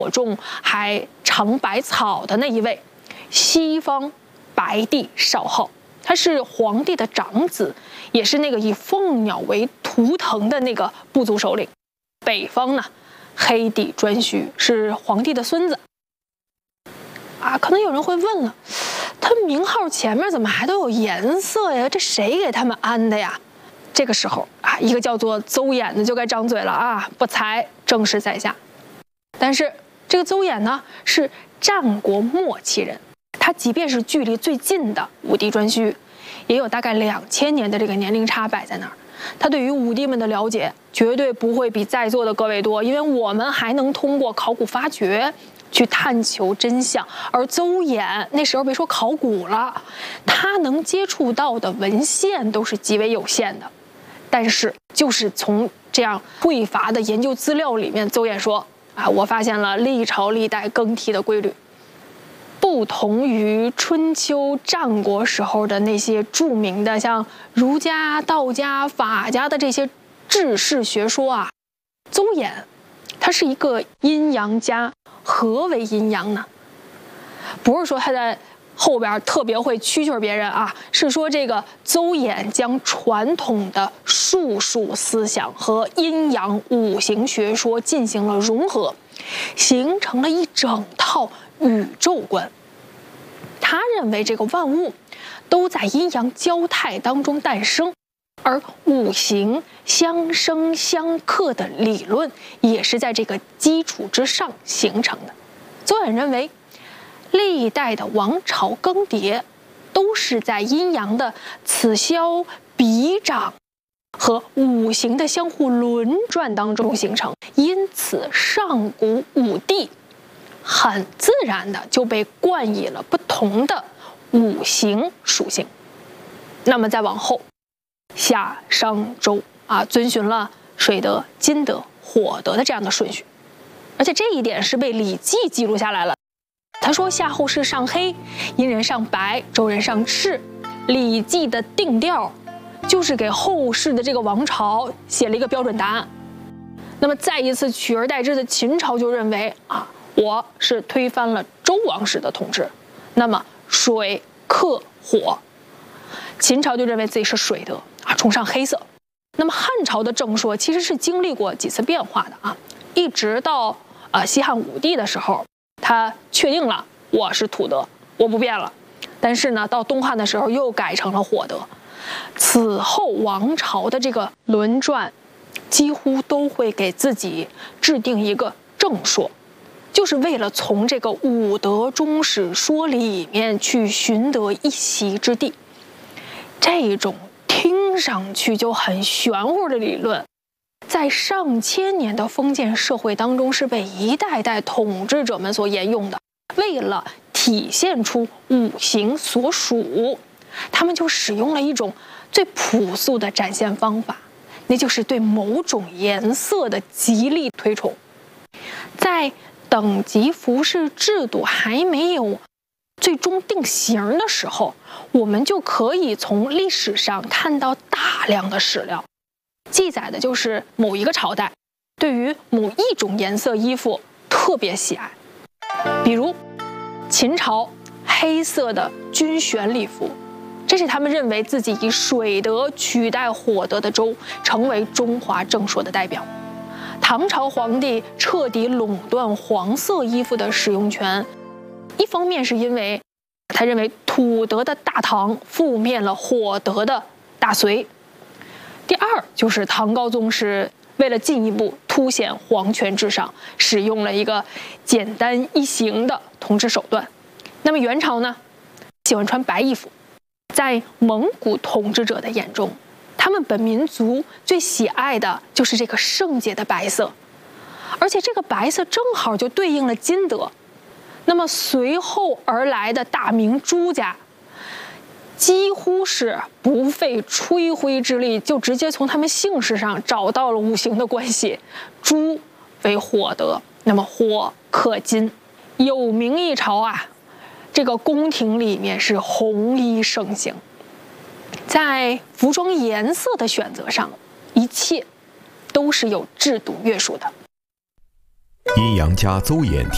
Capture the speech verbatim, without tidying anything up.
火种还尝百草的那一位，西方白帝少昊，他是皇帝的长子，也是那个以凤鸟为图腾的那个部族首领。北方呢，黑帝颛顼是皇帝的孙子。啊，可能有人会问了，他名号前面怎么还都有颜色呀？这谁给他们安的呀？这个时候啊，一个叫做邹衍的就该张嘴了啊，不才正是在下。但是这个邹衍呢，是战国末期人，他即便是距离最近的武帝颛顼，也有大概两千年的这个年龄差摆在那儿。他对于武帝们的了解绝对不会比在座的各位多，因为我们还能通过考古发掘去探求真相，而邹衍那时候别说考古了，他能接触到的文献都是极为有限的。但是就是从这样匮乏的研究资料里面，邹衍说啊，我发现了历朝历代更替的规律，不同于春秋战国时候的那些著名的像儒家、道家、法家的这些治世学说啊，邹衍他是一个阴阳家。何为阴阳呢？不是说他在后边特别会蛐蛐别人啊，是说这个邹衍将传统的术数思想和阴阳五行学说进行了融合，形成了一整套宇宙观。他认为这个万物都在阴阳交泰当中诞生，而五行相生相克的理论也是在这个基础之上形成的。邹衍认为，历代的王朝更迭都是在阴阳的此消彼长和五行的相互轮转当中形成，因此上古五帝很自然的就被冠以了不同的五行属性。那么再往后，夏商周啊，遵循了水德、金德、火德的这样的顺序，而且这一点是被《礼记》记录下来了。他说夏后氏上黑，殷人上白，周人上赤。《礼记》的定调就是给后世的这个王朝写了一个标准答案。那么再一次取而代之的秦朝就认为啊，我是推翻了周王室的统治，那么水克火，秦朝就认为自己是水德啊，崇尚黑色。那么汉朝的正说其实是经历过几次变化的啊，一直到呃西汉武帝的时候，他确定了我是土德，我不变了。但是呢，到东汉的时候又改成了火德。此后王朝的这个轮转，几乎都会给自己制定一个正说，就是为了从这个五德终始说里面去寻得一席之地。这种听上去就很玄乎的理论，在上千年的封建社会当中是被一代代统治者们所沿用的。为了体现出五行所属，他们就使用了一种最朴素的展现方法，那就是对某种颜色的极力推崇。在等级服饰制度还没有最终定型的时候，我们就可以从历史上看到大量的史料，记载的就是某一个朝代对于某一种颜色衣服特别喜爱。比如秦朝黑色的军选礼服，这是他们认为自己以水德取代火德的周，成为中华正说的代表。唐朝皇帝彻底垄断黄色衣服的使用权，一方面是因为他认为土德的大唐覆灭了火德的大隋，第二就是唐高宗是为了进一步凸显皇权至上，使用了一个简单易行的统治手段。那么元朝呢，喜欢穿白衣服，在蒙古统治者的眼中，他们本民族最喜爱的就是这个圣洁的白色，而且这个白色正好就对应了金德。那么随后而来的大明朱家，几乎是不费吹灰之力，就直接从他们姓氏上找到了五行的关系。朱为火德，那么火克金。有明一朝啊，这个宫廷里面是红衣盛行，在服装颜色的选择上，一切都是有制度约束的。 阴阳家邹衍